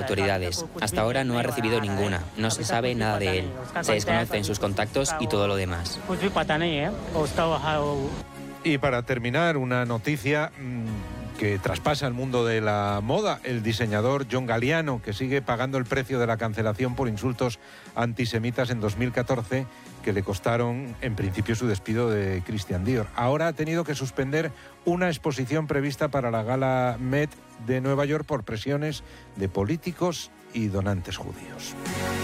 autoridades. Hasta ahora no ha recibido ninguna. No se sabe nada de él. Se desconocen sus contactos y todo lo demás. Y para terminar, una noticia que traspasa el mundo de la moda. El diseñador John Galliano, que sigue pagando el precio de la cancelación por insultos antisemitas en 2014, que le costaron en principio su despido de Christian Dior. Ahora ha tenido que suspender una exposición prevista para la Gala Met de Nueva York por presiones de políticos y donantes judíos.